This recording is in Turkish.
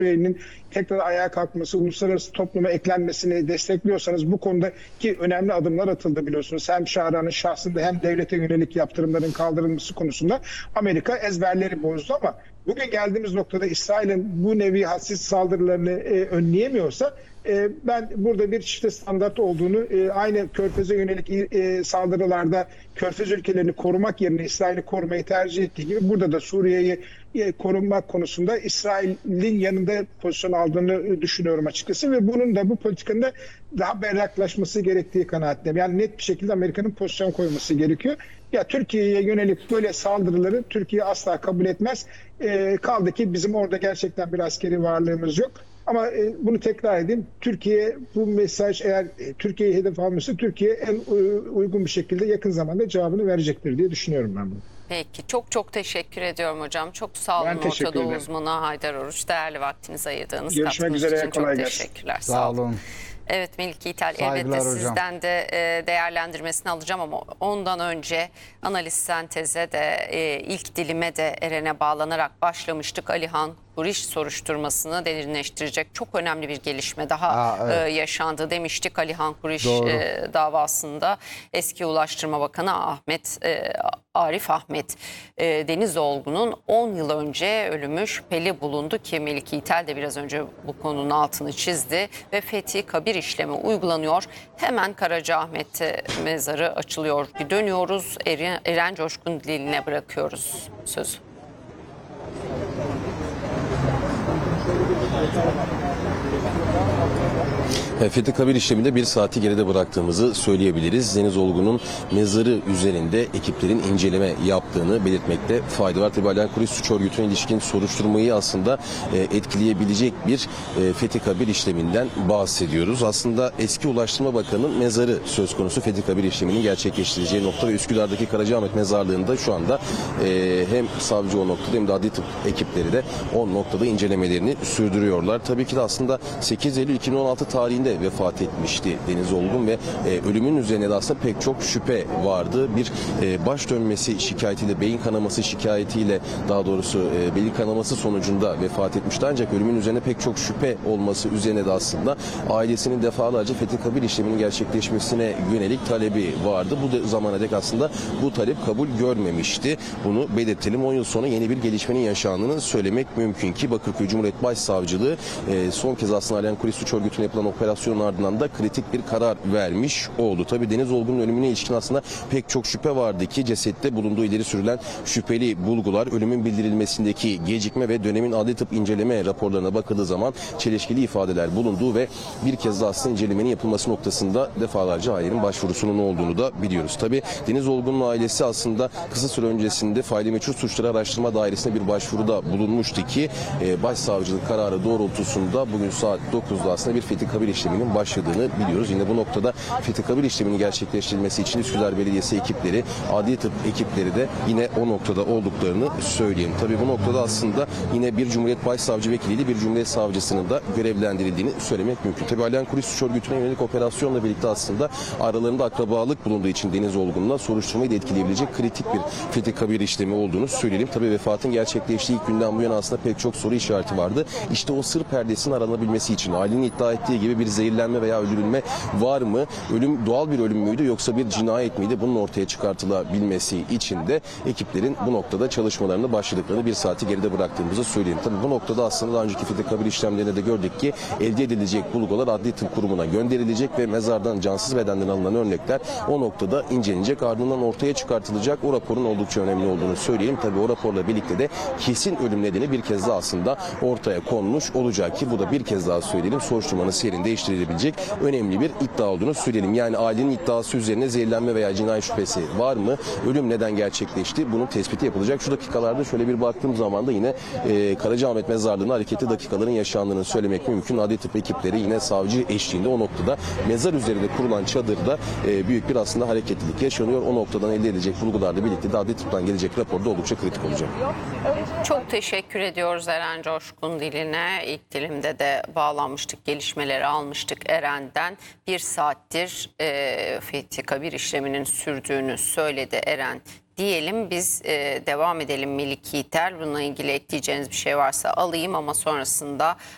Suriye'nin tekrar ayağa kalkması, uluslararası topluma eklenmesini destekliyorsanız bu konudaki önemli adımlar atıldı biliyorsunuz. Hem Şahra'nın şahsında hem devlete yönelik yaptırımların kaldırılması konusunda Amerika ezberleri bozdu ama bugün geldiğimiz noktada İsrail'in bu nevi hadsiz saldırılarını önleyemiyorsa ben burada bir çifte standart olduğunu, aynı Körfez'e yönelik saldırılarda Körfez ülkelerini korumak yerine İsrail'i korumayı tercih ettiği gibi burada da Suriye'yi korunmak konusunda İsrail'in yanında pozisyon aldığını düşünüyorum açıkçası ve bunun da bu politikanın da daha berraklaşması gerektiği kanaatindeyim. Yani net bir şekilde Amerika'nın pozisyon koyması gerekiyor. Ya Türkiye'ye yönelik böyle saldırıları Türkiye asla kabul etmez. Kaldı ki bizim orada gerçekten bir askeri varlığımız yok. Ama bunu tekrar edeyim. Türkiye bu mesaj eğer Türkiye'yi hedef almışsa Türkiye en uygun bir şekilde yakın zamanda cevabını verecektir diye düşünüyorum ben bunu. Peki çok teşekkür ediyorum hocam. Çok sağ olun Orta Doğu uzmanı Haydar Oruç. Değerli vaktinizi ayırdığınız Görüşmek üzere, için kolay çok gelsin. teşekkürler. Sağ olun. Evet Melike İtel, Saygılar elbette hocam. sizden de değerlendirmesini alacağım ama ondan önce analiz senteze de ilk dilime de Eren'e bağlanarak başlamıştık. Alihan Kuriş soruşturmasını derinleştirecek çok önemli bir gelişme daha evet. yaşandı demiştik. Alihan Kuriş Doğru. davasında eski Ulaştırma Bakanı Arif Ahmet Denizoğlu'nun 10 yıl önce ölümü şüpheli bulundu ki Melike İtel de biraz önce bu konunun altını çizdi ve fethi kabir işlemi uygulanıyor. Hemen Karacaahmet'te mezarı açılıyor. Dönüyoruz. Eren Coşkun diline bırakıyoruz sözü. Fethi kabir işleminde bir saati geride bıraktığımızı söyleyebiliriz. Deniz Olgun'un mezarı üzerinde ekiplerin inceleme yaptığını belirtmekte fayda var. Tabii Alihan Kuriş suç örgütüne ilişkin soruşturmayı aslında etkileyebilecek bir fethi kabir işleminden bahsediyoruz. Aslında eski Ulaştırma Bakanı'nın mezarı söz konusu fethi kabir işleminin gerçekleştireceği nokta ve Üsküdar'daki Karacaahmet Mezarlığı'nda şu anda hem savcı o noktada hem de adli tıp ekipleri de o noktada incelemelerini sürdürüyorlar. Tabii ki de aslında 8 Eylül 2016 tarihinde vefat etmişti Deniz Olgun ve ölümün üzerine de aslında pek çok şüphe vardı. Bir baş dönmesi şikayetiyle, beyin kanaması şikayetiyle daha doğrusu beyin kanaması sonucunda vefat etmişti. Ancak ölümün üzerine pek çok şüphe olması üzerine de aslında ailesinin defalarca fethi kabir işleminin gerçekleşmesine yönelik talebi vardı. Bu zamana dek aslında bu talep kabul görmemişti. Bunu belirtelim. 10 yıl sonra yeni bir gelişmenin yaşandığını söylemek mümkün ki Bakırköy Cumhuriyet Başsavcılığı son kez aslında Alihan Kuriş suç örgütüne yapılan operasyonun ardından da kritik bir karar vermiş oldu. Tabii Deniz Olgun'un ölümüne ilişkin aslında pek çok şüphe vardı ki cesette bulunduğu ileri sürülen şüpheli bulgular, ölümün bildirilmesindeki gecikme ve dönemin adli tıp inceleme raporlarına bakıldığı zaman çelişkili ifadeler bulunduğu ve bir kez daha aslında incelemenin yapılması noktasında defalarca ailenin başvurusunun olduğunu da biliyoruz. Tabii Deniz Olgun'un ailesi aslında kısa süre öncesinde Faili Meçhul Suçları Araştırma Dairesi'ne bir başvuruda bulunmuştu ki Başsavcılık kararı doğrultusunda bugün saat 9'da aslında bir fethi kabir işleminin başladığını biliyoruz. Yine bu noktada fethi kabir işleminin gerçekleştirilmesi için Üsküdar Belediyesi ekipleri, adli tıp ekipleri de yine o noktada olduklarını söyleyeyim. Tabii bu noktada aslında yine bir Cumhuriyet Başsavcı vekiliyle bir Cumhuriyet Savcısının da görevlendirildiğini söylemek mümkün. Tabii Alihan Kuriş suç örgütüne yönelik operasyonla birlikte aslında aralarında akrabalık bulunduğu için Deniz Olgun'la soruşturmayı da etkileyebilecek kritik bir fethi kabir işlemi olduğunu söyleyelim. Tabii vefatın gerçekleştiği ilk günden bu yana aslında pek çok soru işareti vardı. İşte o sır perdesinin aranabilmesi için ailenin iddia ettiği gibi bir zehirlenme veya öldürülme var mı? Ölüm doğal bir ölüm müydü yoksa bir cinayet miydi? Bunun ortaya çıkartılabilmesi için de ekiplerin bu noktada çalışmalarını başladıklarını bir saati geride bıraktığımızı söyleyeyim. Tabii bu noktada aslında daha önceki fethi kabir işlemlerinde de gördük ki elde edilecek bulgular adli tıp kurumuna gönderilecek ve mezardan cansız bedenden alınan örnekler o noktada incelenecek. Ardından ortaya çıkartılacak. O raporun oldukça önemli olduğunu söyleyeyim. Tabii o raporla birlikte de kesin ölüm nedeni bir kez daha aslında ortaya konmuş olacak ki bu da bir kez daha söyleyelim soruşturmanın seyrini değiştirilebilecek önemli bir iddia olduğunu söyleyelim. Yani ailenin iddiası üzerine zehirlenme veya cinayet şüphesi var mı? Ölüm neden gerçekleşti? Bunun tespiti yapılacak. Şu dakikalarda şöyle bir baktığım zaman da yine Karacaahmet Mezarlığı'nda hareketli dakikaların yaşandığını söylemek mümkün. Adli tıp ekipleri yine savcı eşliğinde o noktada mezar üzerinde kurulan çadırda büyük bir aslında hareketlilik yaşanıyor. O noktadan elde edilecek bulgularla birlikte de adli tıptan gelecek raporda oldukça kritik olacak. Çok teşekkür ediyoruz Eren Coşkun diline. İlk dilimde de bağlanmıştık, gelişmeleri almıştık Eren'den. Bir saattir fethi kabir işleminin sürdüğünü söyledi Eren. Diyelim biz devam edelim Melike İtel. Bununla ilgili ekleyeceğiniz bir şey varsa alayım ama sonrasında